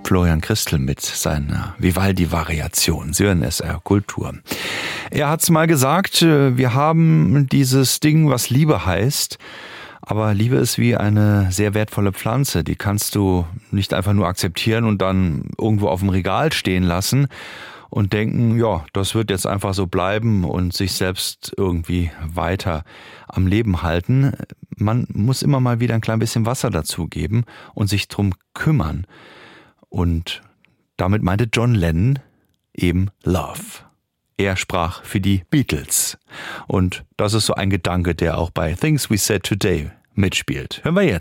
Florian Christel mit seiner Vivaldi-Variation. Sie hören SR Kultur. Er hat's mal gesagt, wir haben dieses Ding, was Liebe heißt. Aber Liebe ist wie eine sehr wertvolle Pflanze. Die kannst du nicht einfach nur akzeptieren und dann irgendwo auf dem Regal stehen lassen und denken, ja, das wird jetzt einfach so bleiben und sich selbst irgendwie weiter am Leben halten. Man muss immer mal wieder ein klein bisschen Wasser dazugeben und sich drum kümmern. Und damit meinte John Lennon eben Love. Er sprach für die Beatles. Und das ist so ein Gedanke, der auch bei Things We Said Today mitspielt. Hören wir jetzt.